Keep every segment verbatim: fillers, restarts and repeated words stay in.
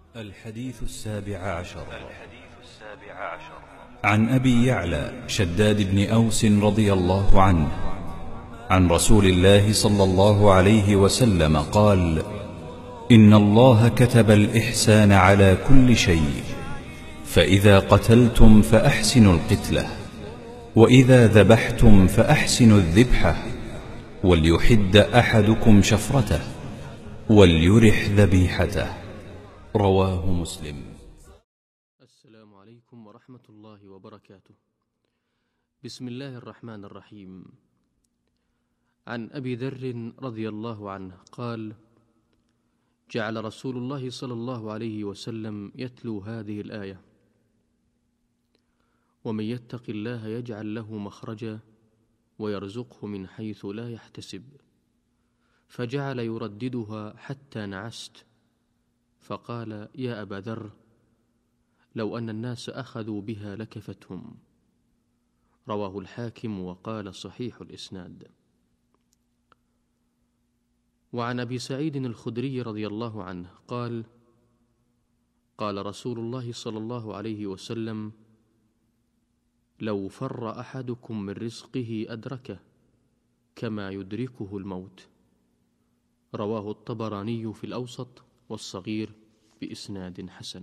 الحديث السابع عشر الحديث السابع عشر عن أبي يعلى شداد بن أوس رضي الله عنه عن رسول الله صلى الله عليه وسلم قال: إن الله كتب الإحسان على كل شيء، فإذا قتلتم فأحسنوا القتلة، وإذا ذبحتم فأحسنوا الذبحة، وليحد أحدكم شفرته، وليرح ذبيحته. رواه مسلم. السلام عليكم ورحمة الله وبركاته. بسم الله الرحمن الرحيم. عن أبي ذر رضي الله عنه قال: جعل رسول الله صلى الله عليه وسلم يتلو هذه الآية: ومن يتق الله يجعل له مخرجا ويرزقه من حيث لا يحتسب، فجعل يرددها حتى نعست، فقال: يا أبا ذر، لو أن الناس أخذوا بها لكفتهم. رواه الحاكم وقال صحيح الإسناد. وعن أبي سعيد الخدري رضي الله عنه قال: قال رسول الله صلى الله عليه وسلم: لو فر أحدكم من رزقه أدركه كما يدركه الموت. رواه الطبراني في الأوسط والصغير بإسناد حسن.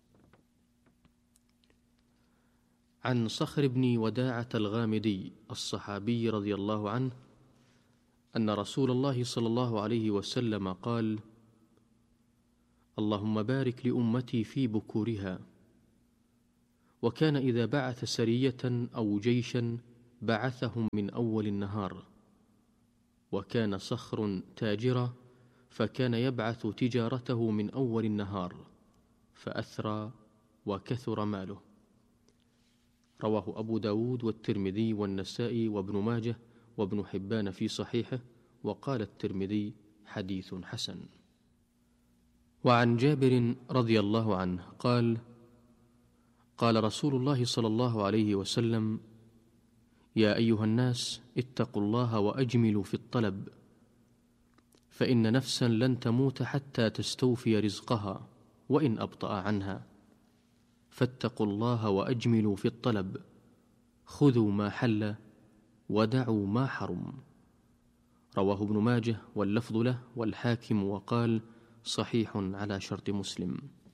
عن صخر بن وداعة الغامدي الصحابي رضي الله عنه أن رسول الله صلى الله عليه وسلم قال: اللهم بارك لأمتي في بكورها. وكان إذا بعث سرية أو جيشا بعثهم من أول النهار. وكان صخر تاجرا، فكان يبعث تجارته من أول النهار، فأثرى وكثر ماله. رواه أبو داود والترمذي والنسائي وابن ماجه وابن حبان في صحيحه، وقال الترمذي: حديث حسن. وعن جابر رضي الله عنه قال: قال رسول الله صلى الله عليه وسلم: يا أيها الناس اتقوا الله وأجملوا في الطلب، فإن نفسا لن تموت حتى تستوفي رزقها وإن أبطأ عنها، فاتقوا الله وأجملوا في الطلب، خذوا ما حل ودعوا ما حرم. رواه ابن ماجه واللفظ له والحاكم وقال صحيح على شرط مسلم.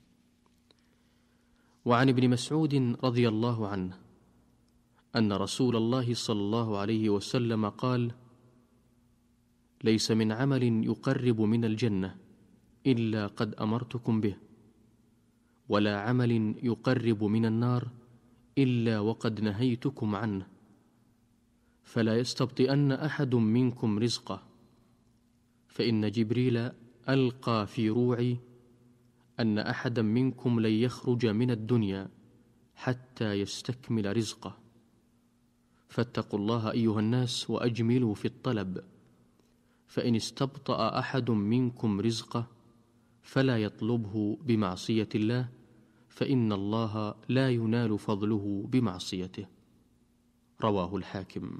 وعن ابن مسعود رضي الله عنه أن رسول الله صلى الله عليه وسلم قال: ليس من عمل يقرب من الجنة إلا قد أمرتكم به، ولا عمل يقرب من النار إلا وقد نهيتكم عنه، فلا يستبطئن أحد منكم رزقه، فإن جبريل ألقى في روعي أن أحدا منكم لن يخرج من الدنيا حتى يستكمل رزقه، فاتقوا الله أيها الناس وأجملوا في الطلب، فإن استبطأ أحد منكم رزقه فلا يطلبه بمعصية الله، فإن الله لا ينال فضله بمعصيته. رواه الحاكم.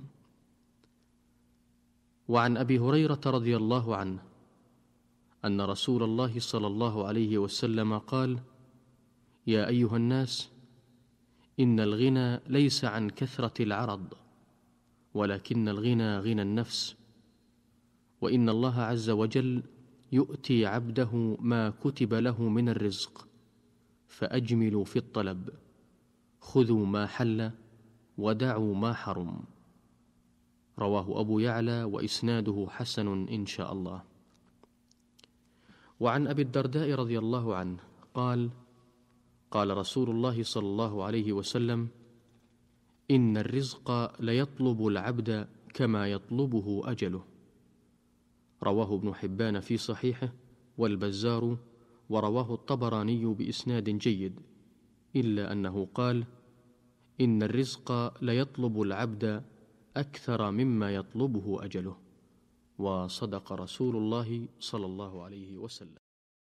وعن أبي هريرة رضي الله عنه أن رسول الله صلى الله عليه وسلم قال: يا أيها الناس، إن الغنى ليس عن كثرة العرض، ولكن الغنى غنى النفس، وإن الله عز وجل يؤتي عبده ما كتب له من الرزق، فأجملوا في الطلب، خذوا ما حل ودعوا ما حرم. رواه أبو يعلى وإسناده حسن إن شاء الله. وعن أبي الدرداء رضي الله عنه قال: قال رسول الله صلى الله عليه وسلم: إن الرزق ليطلب العبد كما يطلبه أجله. رواه ابن حبان في صحيحه والبزار، ورواه الطبراني بإسناد جيد، إلا أنه قال: إن الرزق ليطلب العبد أكثر مما يطلبه أجله. وصدق رسول الله صلى الله عليه وسلم.